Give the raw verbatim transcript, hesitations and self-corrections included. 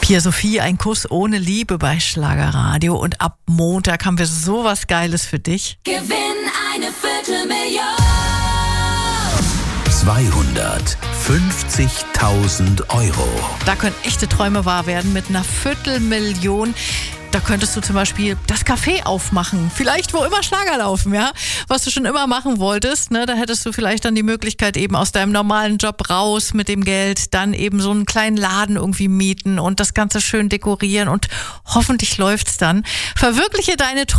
Pia Sophie, ein Kuss ohne Liebe bei Schlagerradio. Und ab Montag haben wir sowas Geiles für dich. Gewinn eine Viertelmillion. zweihundertfünfzigtausend Euro. Da können echte Träume wahr werden mit einer Viertelmillion. Da könntest du zum Beispiel das Café aufmachen. Vielleicht, wo immer Schlager laufen, ja. Was du schon immer machen wolltest, ne? Da hättest du vielleicht dann die Möglichkeit, eben aus deinem normalen Job raus mit dem Geld, dann eben so einen kleinen Laden irgendwie mieten und das Ganze schön dekorieren und hoffentlich läuft's dann. Verwirkliche deine Träume.